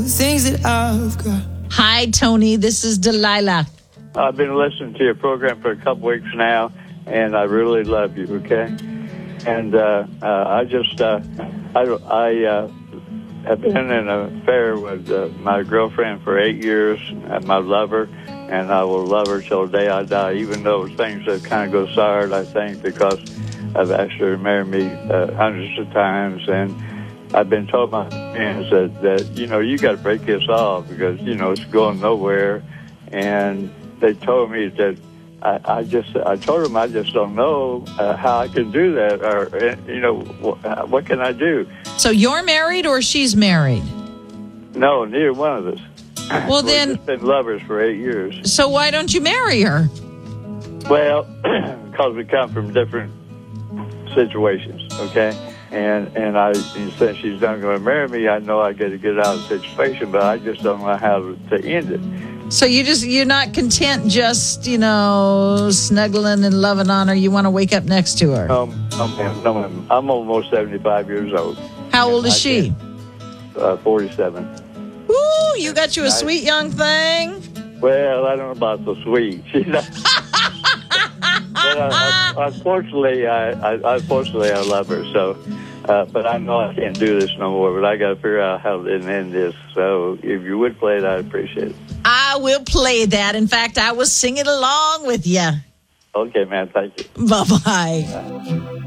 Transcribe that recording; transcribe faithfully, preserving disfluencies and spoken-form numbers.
Things that I've got. Hi, Tony. This is Delilah. I've been listening to your program for a couple weeks now, and I really love you, okay? And uh, uh, I just, uh, I, I uh, have been in an affair with uh, my girlfriend for eight years, and I love her, and I will love her till the day I die, even though things have kind of go soured, I think, because I've asked her to marry me uh, hundreds of times, and I've been told by friends that, that you know, you got to break this off because, you know, it's going nowhere. And they told me that I, I just, I told them I just don't know uh, how I can do that or, you know, wh- what can I do? So you're married or she's married? No, neither one of us. Well, We've then. just been lovers for eight years. So why don't you marry her? Well, because we come from different situations, okay? And and I, and since she's not going to marry me, I know I got to get out of the situation, but I just don't know how to, to end it. So you just, you're not content just, you know, snuggling and loving on her. You want to wake up next to her. Um, I'm, I'm, I'm almost seventy-five years old. How old is I she? Uh, forty-seven. Ooh, you got you a sweet young thing. Well, I don't know about so sweet. She's not. But uh, unfortunately, I, I unfortunately I love her. So, uh, but I know I can't do this no more. But I got to figure out how to end this. So, if you would play it, I'd appreciate it. I will play that. In fact, I will sing it along with you. Okay, man. Thank you. Bye bye.